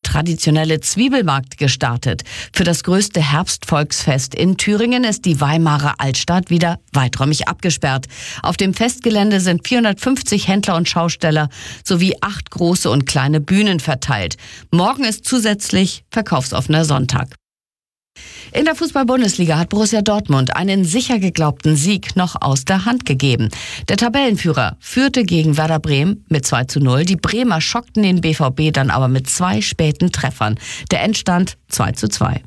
traditionelle Zwiebelmarkt gestartet. Für das größte Herbstvolksfest in Thüringen ist die Weimarer Altstadt wieder weiträumig abgesperrt. Auf dem Festgelände sind 450 Händler und Schausteller sowie 8 große und kleine Bühnen verteilt. Morgen ist zusätzlich verkaufsoffener Sonntag. In der Fußball-Bundesliga hat Borussia Dortmund einen sicher geglaubten Sieg noch aus der Hand gegeben. Der Tabellenführer führte gegen Werder Bremen mit 2:0. Die Bremer schockten den BVB dann aber mit 2 späten Treffern. Der Endstand 2:2.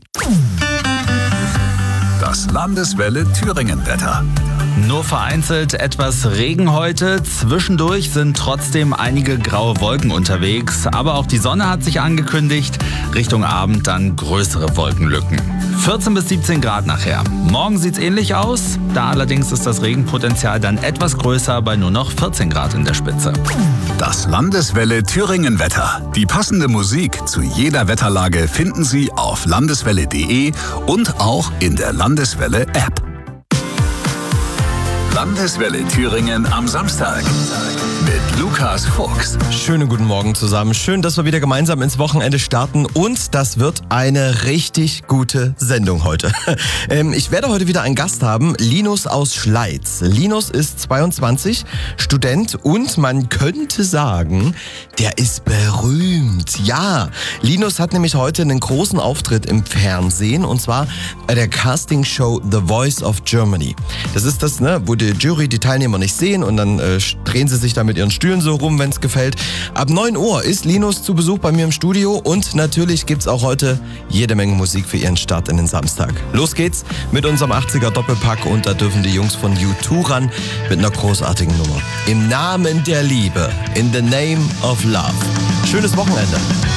Das Landeswelle Thüringen-Wetter. Nur vereinzelt etwas Regen heute. Zwischendurch sind trotzdem einige graue Wolken unterwegs. Aber auch die Sonne hat sich angekündigt. Richtung Abend dann größere Wolkenlücken. 14 bis 17 Grad nachher. Morgen sieht's ähnlich aus. Da allerdings ist das Regenpotenzial dann etwas größer bei nur noch 14 Grad in der Spitze. Das Landeswelle Thüringen-Wetter. Die passende Musik zu jeder Wetterlage finden Sie auf landeswelle.de und auch in der Landeswelle-App. Landeswelle Thüringen am Samstag mit Lukas Fuchs. Schönen guten Morgen zusammen. Schön, dass wir wieder gemeinsam ins Wochenende starten und das wird eine richtig gute Sendung heute. Ich werde heute wieder einen Gast haben, Linus aus Schleiz. Linus ist 22, Student und man könnte sagen, der ist berühmt. Ja, Linus hat nämlich heute einen großen Auftritt im Fernsehen und zwar bei der Castingshow The Voice of Germany. Das ist das, wo die Jury die Teilnehmer nicht sehen und dann drehen sie sich da mit ihren Stühlen so rum, wenn es gefällt. Ab 9 Uhr ist Linus zu Besuch bei mir im Studio und natürlich gibt's auch heute jede Menge Musik für ihren Start in den Samstag. Los geht's mit unserem 80er Doppelpack und da dürfen die Jungs von U2 ran mit einer großartigen Nummer. Im Namen der Liebe, in the name of love. Schönes Wochenende.